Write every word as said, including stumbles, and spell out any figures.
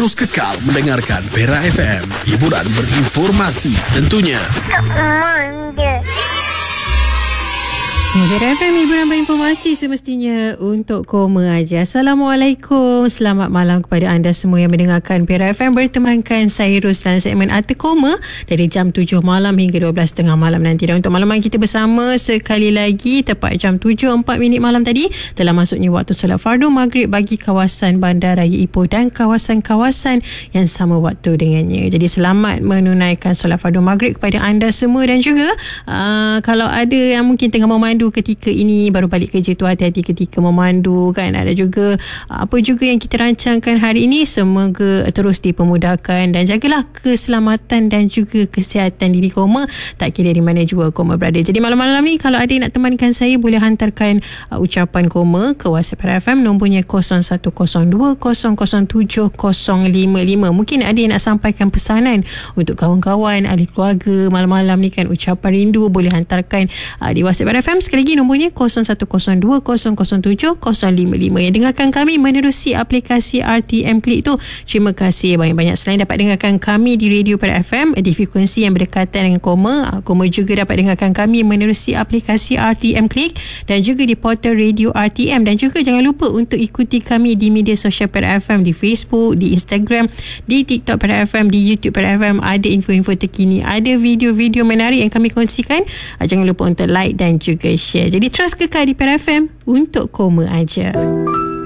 Terus kekal mendengarkan Perak F M. Hiburan berinformasi tentunya. Perak F M, hiburan berinformasi semestinya untuk koma aja. Assalamualaikum, selamat malam kepada anda semua yang mendengarkan Perak F M. Bertemankan saya Ros dalam segmen Arti Koma dari jam tujuh malam hingga dua belas tiga puluh malam nanti. Dan untuk malaman kita bersama sekali lagi tepat jam tujuh empat minit malam tadi telah masuknya waktu solat fardu maghrib bagi kawasan Bandaraya Ipoh dan kawasan-kawasan yang sama waktu dengannya. Jadi selamat menunaikan solat fardu maghrib kepada anda semua. Dan juga uh, kalau ada yang mungkin tengah memandu ketika ini, baru balik kerja tu, hati-hati ketika memandu kan. Ada juga apa juga yang kita rancangkan hari ini, semoga terus dipermudahkan dan jagalah keselamatan dan juga kesihatan diri koma, tak kira di mana jua koma berada. Jadi malam-malam ni kalau ada yang nak temankan saya, boleh hantarkan uh, ucapan koma ke WhatsApp F M, nombornya kosong satu kosong dua kosong kosong tujuh kosong lima lima. Mungkin ada yang nak sampaikan pesanan untuk kawan-kawan, ahli keluarga malam-malam ni kan, ucapan rindu, boleh hantarkan uh, di WhatsApp F M. Sekali lagi nombornya kosong satu kosong dua kosong kosong tujuh kosong lima lima. Yang dengarkan kami menerusi aplikasi R T M Click tu, terima kasih banyak-banyak. Selain dapat dengarkan kami di Radio Perak F M di frekuensi yang berdekatan dengan koma, koma juga dapat dengarkan kami menerusi aplikasi R T M Click dan juga di portal Radio R T M. Dan juga jangan lupa untuk ikuti kami di media sosial Perak F M, di Facebook, di Instagram, di TikTok Perak F M, di YouTube Perak F M. Ada info-info terkini, ada video-video menarik yang kami kongsikan. Jangan lupa untuk like dan juga share. Jadi terus kekal di Perak F M untuk koma aja.